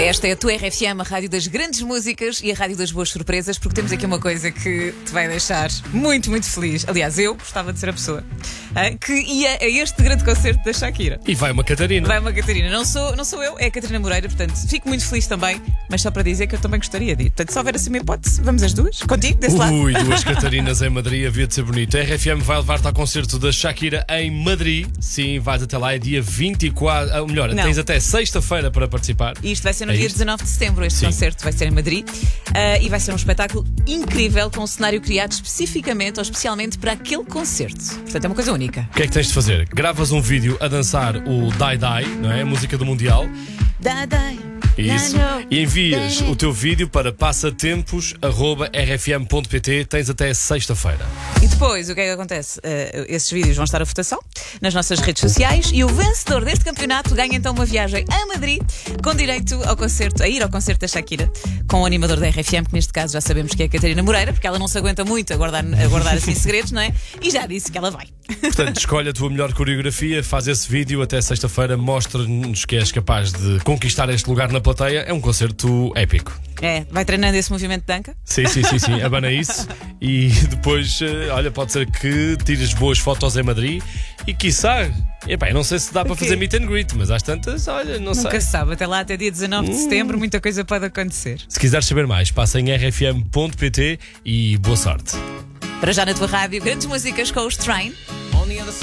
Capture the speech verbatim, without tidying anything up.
Esta é a tua R F M, a rádio das grandes músicas e a rádio das boas surpresas, porque temos aqui uma coisa que te vai deixar muito, muito feliz. Aliás, eu gostava de ser a pessoa uh, que ia a este grande concerto da Shakira. E vai uma Catarina. Vai uma Catarina. Não sou, não sou eu, é a Catarina Moreira, portanto fico muito feliz também, mas só para dizer que eu também gostaria de ir. Portanto, se houver assim uma hipótese, vamos as duas? Contigo, desse lado? Ui, duas Catarinas em Madrid, havia de ser bonito. A R F M vai levar-te ao concerto da Shakira em Madrid. Sim, vais até lá, é dia vinte e quatro. Ou melhor, Não. tens até sexta-feira para participar. E isto vai ser no É dia isto? dezanove de setembro. Este Sim. concerto vai ser em Madrid. Uh, e vai ser um espetáculo incrível, com um cenário criado especificamente ou especialmente para aquele concerto. Portanto, é uma coisa única. O que é que tens de fazer? Gravas um vídeo a dançar o Die Die, não é? A música do Mundial. Da, da. Isso. E envias o teu vídeo para passatempos arroba r f m ponto p t. Tens até sexta-feira. E depois, o que é que acontece? Uh, esses vídeos vão estar à votação nas nossas redes sociais e o vencedor deste campeonato ganha então uma viagem a Madrid com direito ao concerto, a ir ao concerto da Shakira com o animador da R F M, que neste caso já sabemos que é a Catarina Moreira, porque ela não se aguenta muito a guardar, a guardar assim segredos, não é? E já disse que ela vai. Portanto, escolhe a tua melhor coreografia, faz esse vídeo até sexta-feira, mostra-nos que és capaz de conquistar este lugar na plateia. É um concerto épico. É, vai treinando esse movimento de danca? Sim, sim, sim, sim, abana isso. E depois, eh, olha, pode ser que tires boas fotos em Madrid e quiçá, epá, eu não sei se dá para fazer meet and greet, mas às tantas, olha, não Nunca sei. se sabe, até lá, até dia dezanove de setembro, muita coisa pode acontecer. Se quiseres saber mais, passa em r f m ponto p t e boa sorte. Para já na tua rádio, grandes músicas com os Train.